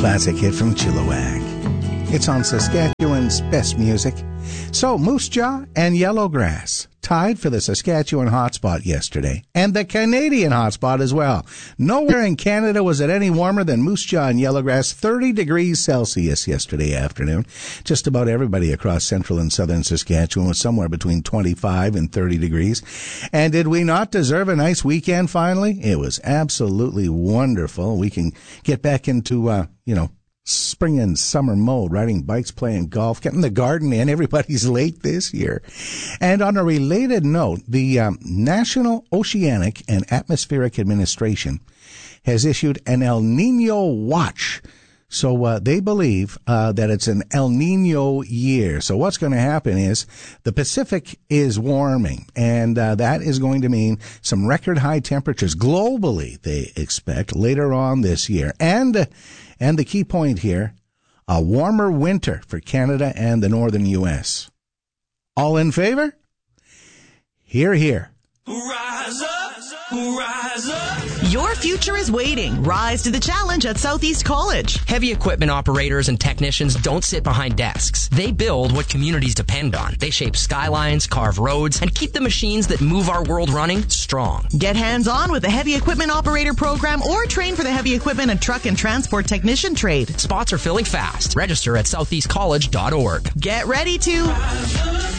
classic hit from Chilliwack. It's on Saskatchewan's best music. So, Moose Jaw and Yellowgrass tied for the Saskatchewan hotspot yesterday, and the Canadian hotspot as well. Nowhere in Canada was it any warmer than Moose Jaw and Yellowgrass, 30 degrees Celsius yesterday afternoon. Just about everybody across central and southern Saskatchewan was somewhere between 25 and 30 degrees. And did we not deserve a nice weekend finally? It was absolutely wonderful. We can get back into, spring and summer mode, riding bikes, playing golf, getting the garden in. Everybody's late this year. And on a related note, the National Oceanic and Atmospheric Administration has issued an El Nino watch. So they believe that it's an El Nino year. So what's going to happen is the Pacific is warming, and that is going to mean some record high temperatures globally, they expect, later on this year. And the key point here, a warmer winter for Canada and the northern U.S. All in favor? Hear, hear. Rise up, rise up. Your future is waiting. Rise to the challenge at Southeast College. Heavy equipment operators and technicians don't sit behind desks. They build what communities depend on. They shape skylines, carve roads, and keep the machines that move our world running strong. Get hands-on with the Heavy Equipment Operator Program or train for the Heavy Equipment and Truck and Transport Technician trade. Spots are filling fast. Register at southeastcollege.org. Get ready to...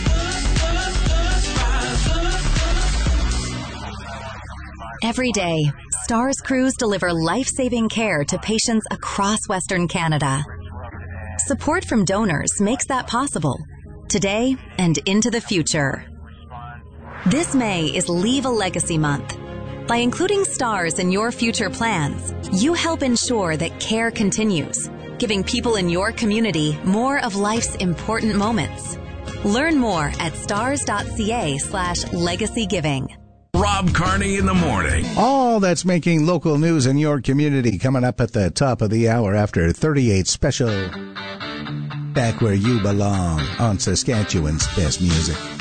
Every day, STARS crews deliver life-saving care to patients across Western Canada. Support from donors makes that possible, today and into the future. This May is Leave a Legacy Month. By including STARS in your future plans, you help ensure that care continues, giving people in your community more of life's important moments. Learn more at stars.ca/legacygiving. Rob Carney in the morning. All that's making local news in your community coming up at the top of the hour after 38 special. Back where you belong on Saskatchewan's best music.